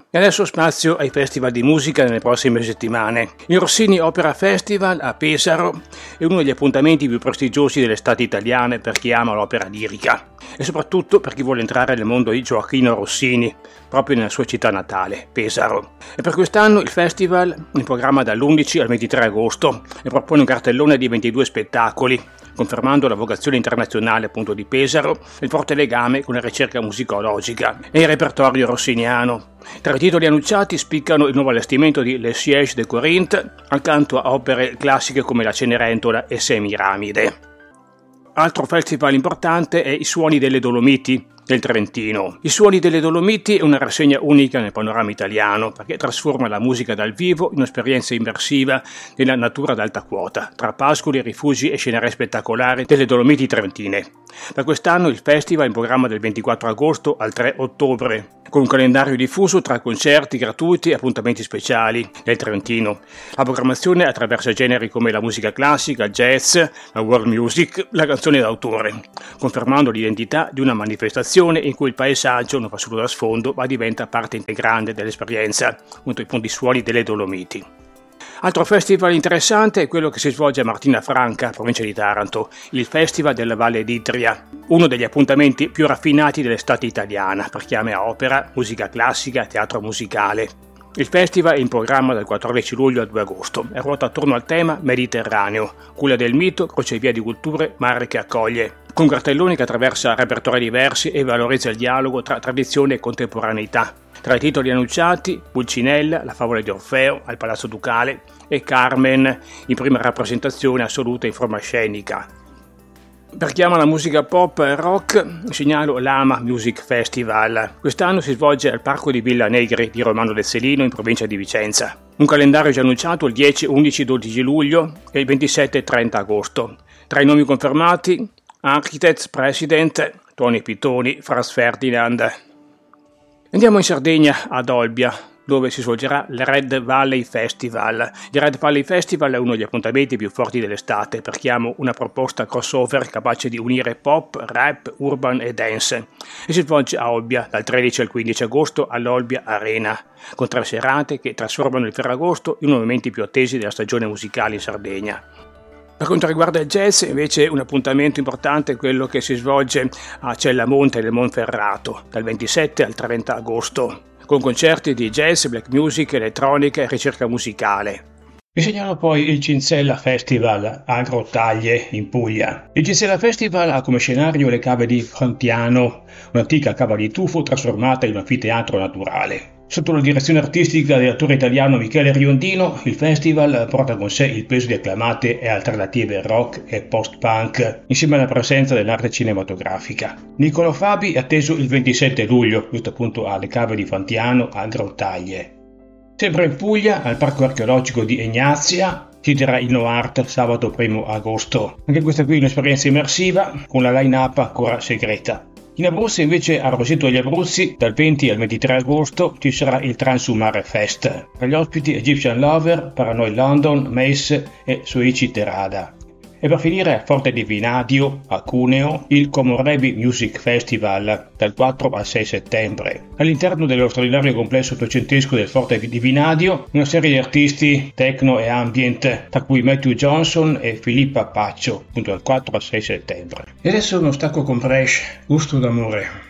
E adesso spazio ai festival di musica nelle prossime settimane. Il Rossini Opera Festival a Pesaro è uno degli appuntamenti più prestigiosi delle estate italiane per chi ama l'opera lirica e soprattutto per chi vuole entrare nel mondo di Gioachino Rossini, proprio nella sua città natale, Pesaro. E per quest'anno il festival è in programma dall'11 al 23 agosto e propone un cartellone di 22 spettacoli, confermando la vocazione internazionale appunto di Pesaro e il forte legame con la ricerca musicologica e il repertorio rossiniano. Tra i titoli annunciati spiccano il nuovo allestimento di Le Siège de Corinthe, accanto a opere classiche come la Cenerentola e Semiramide. Altro festival importante è I Suoni delle Dolomiti del Trentino. I Suoni delle Dolomiti è una rassegna unica nel panorama italiano perché trasforma la musica dal vivo in un'esperienza immersiva nella natura ad alta quota, tra pascoli, rifugi e scenari spettacolari delle Dolomiti trentine. Da quest'anno il festival è in programma dal 24 agosto al 3 ottobre, con un calendario diffuso tra concerti gratuiti e appuntamenti speciali nel Trentino. La programmazione attraversa generi come la musica classica, il jazz, la world music, la canzone d'autore, confermando l'identità di una manifestazione in cui il paesaggio non fa solo da sfondo ma diventa parte integrante dell'esperienza, appunto i Suoni delle Dolomiti. Altro festival interessante è quello che si svolge a Martina Franca, provincia di Taranto, il Festival della Valle d'Itria, uno degli appuntamenti più raffinati dell'estate italiana per chi ama opera, musica classica e teatro musicale. Il festival è in programma dal 14 luglio al 2 agosto e ruota attorno al tema Mediterraneo, culla del mito, crocevia di culture, mare che accoglie, con cartelloni che attraversa repertori diversi e valorizza il dialogo tra tradizione e contemporaneità. Tra i titoli annunciati, Pulcinella, La favola di Orfeo al Palazzo Ducale e Carmen in prima rappresentazione assoluta in forma scenica. Per chi ama la musica pop e rock, segnalo l'Ama Music Festival. Quest'anno si svolge al Parco di Villa Negri di Romano del Selino in provincia di Vicenza. Un calendario già annunciato il 10, 11, 12 luglio e il 27 e 30 agosto. Tra i nomi confermati, Architects President, Tony Pittoni, Franz Ferdinand. Andiamo in Sardegna, ad Olbia, dove si svolgerà il Red Valley Festival. Il Red Valley Festival è uno degli appuntamenti più forti dell'estate per chi ama una proposta crossover capace di unire pop, rap, urban e dance. E si svolge a Olbia dal 13 al 15 agosto all'Olbia Arena, con 3 serate che trasformano il Ferragosto in uno dei momenti più attesi della stagione musicale in Sardegna. Per quanto riguarda il jazz, invece, un appuntamento importante è quello che si svolge a Cellamonte nel Monferrato, dal 27 al 30 agosto, con concerti di jazz, black music, elettronica e ricerca musicale. Vi segnalo poi il Cinzella Festival a Grottaglie, in Puglia. Il Cinzella Festival ha come scenario le cave di Frontiano, un'antica cava di tufo trasformata in un anfiteatro naturale. Sotto la direzione artistica dell'attore italiano Michele Riondino, il festival porta con sé il peso di acclamate e alternative rock e post-punk, insieme alla presenza dell'arte cinematografica. Niccolò Fabi è atteso il 27 luglio, giusto appunto alle cave di Frontiano a Grottaglie. Sempre in Puglia, al Parco Archeologico di Egnazia, si terrà il No Art sabato 1 agosto. Anche questa qui è un'esperienza immersiva, con la line-up ancora segreta. In Abruzzo invece a Roseto degli Abruzzi dal 20 al 23 agosto ci sarà il Transumare Fest. Tra gli ospiti Egyptian Lover, Paranoid London, Mace e Soichi Terada. E per finire a Forte di Vinadio, a Cuneo, il Comorebi Music Festival dal 4 al 6 settembre. All'interno dello straordinario complesso ottocentesco del Forte di Vinadio, una serie di artisti techno e ambient, tra cui Matthew Johnson e Filippa Paccio, appunto dal 4 al 6 settembre. E adesso uno stacco con Bresh, Gusto d'amore.